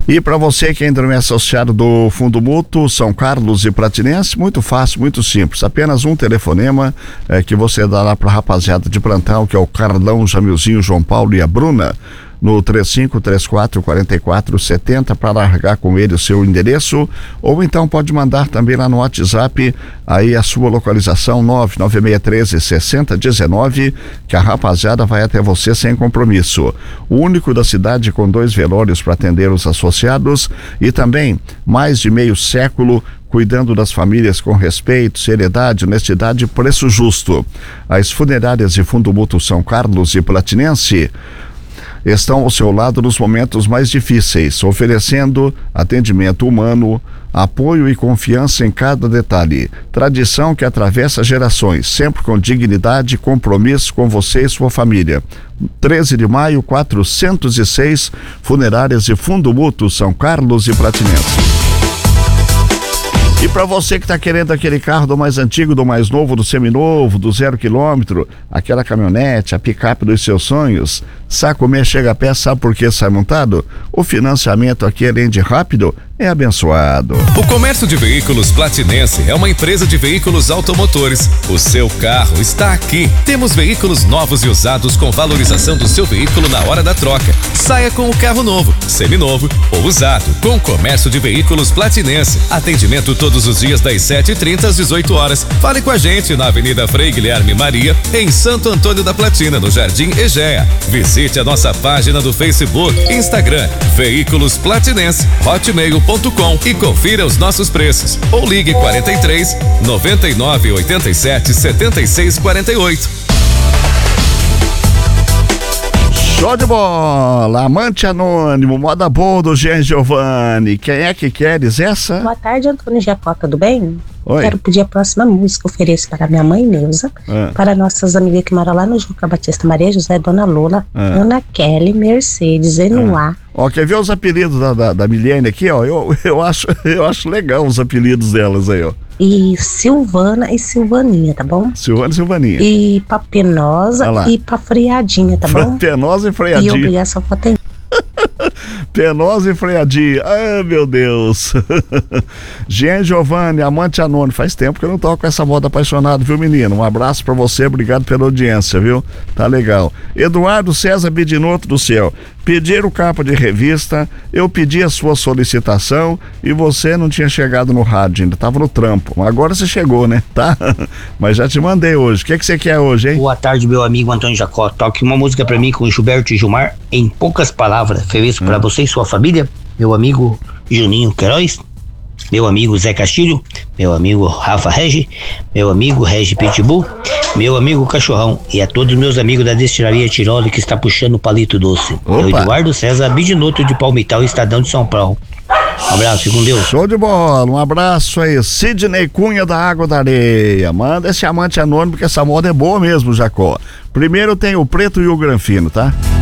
E para você que ainda não é associado do Fundo Mútuo São Carlos e Platinense, muito fácil, muito simples. Apenas um telefonema que você dá lá para a rapaziada de plantão, que é o Carlão, o Jamilzinho, o João Paulo e a Bruna, no 3534-4470, para largar com ele o seu endereço, ou então pode mandar também lá no WhatsApp aí a sua localização 99613-6019, que a rapaziada vai até você sem compromisso. O único da cidade com 2 velórios para atender os associados e também mais de meio século cuidando das famílias com respeito, seriedade, honestidade e preço justo. As funerárias de Fundo Mútuo São Carlos e Platinense estão ao seu lado nos momentos mais difíceis, oferecendo atendimento humano, apoio e confiança em cada detalhe. Tradição que atravessa gerações, sempre com dignidade e compromisso com você e sua família. 13 de maio, 406, Funerárias de Fundo Mútuo São Carlos e Platinense. E para você que está querendo aquele carro do mais antigo, do mais novo, do seminovo, do 0 quilômetro, aquela caminhonete, a picape dos seus sonhos, Sacomé Chega Pé, sabe por que sai montado? O financiamento aqui, além de rápido, é abençoado. O Comércio de Veículos Platinense é uma empresa de veículos automotores. O seu carro está aqui. Temos veículos novos e usados com valorização do seu veículo na hora da troca. Saia com o carro novo, seminovo ou usado, com o Comércio de Veículos Platinense. Atendimento todos os dias das 7h30 às 18 horas. Fale com a gente na Avenida Frei Guilherme Maria, em Santo Antônio da Platina, no Jardim Egea. Visite a nossa página do Facebook, Instagram, Veículos Platinense, hotmail.com e confira os nossos preços. Ou ligue 43 99 87 76 48. Show de bola! Amante Anônimo, moda boa do Jean Giovanni. Quem é que queres essa? Boa tarde, Antônio Jacó, tudo bem? Oi. Quero pedir a próxima música, ofereço para minha mãe Neuza, para nossas amigas que moram lá no Juca Batista, Maria José, Dona Lola, Ana Kelly, Mercedes, Enuá. Ó, quer ver os apelidos da Milene aqui, ó? Eu acho legal os apelidos delas aí, ó. E Silvana e Silvaninha, tá bom? Silvana e Silvaninha. E pra Penosa e pra Freadinha, tá bom? Penosa e Freadinha. E obrigação pra ter. Penosa e Freadinha. Ai, meu Deus. Jean Giovanni, amante anônimo. Faz tempo que eu não toco com essa moda apaixonada, viu, menino? Um abraço pra você, obrigado pela audiência, viu? Tá legal. Eduardo César Bidinoto do Céu. Pediram capa de revista, eu pedi a sua solicitação e você não tinha chegado no rádio ainda, tava no trampo. Agora você chegou, né? Tá? Mas já te mandei hoje. O que você quer hoje, hein? Boa tarde, meu amigo Antônio Jacó. Toque uma música pra mim com Gilberto e Gilmar, em poucas palavras. Ofereço pra você e sua família, meu amigo Juninho Queiroz, meu amigo Zé Castilho, meu amigo Rafa Regi, meu amigo Regi Pitbull, meu amigo Cachorrão e a todos meus amigos da Destilaria Tiroli que está puxando o palito doce. Opa. Eu, Eduardo César Bidinoto de Palmital, Estadão de São Paulo. Um abraço, fique com Deus. Show de bola, um abraço aí. Sidney Cunha da Água da Areia. Manda esse amante anônimo que essa moda é boa mesmo, Jacó. Primeiro tem o preto e o granfino, tá?